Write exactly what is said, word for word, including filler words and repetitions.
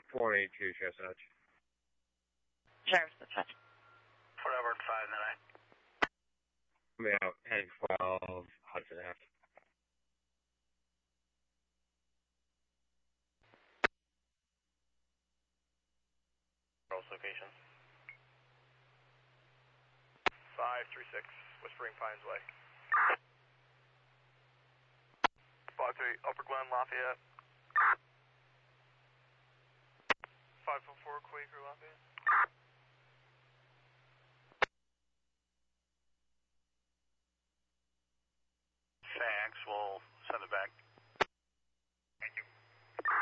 four eighty-two, Sheriff's Dodge. Sheriff's Dodge. Fort Edward five nine. Coming out, heading twelve, Hudson Ave. Locations. five three six, Whispering Pines Way. five three, Upper Glen, Lafayette. five four four, Quaker, Lafayette. Thanks, we'll send it back.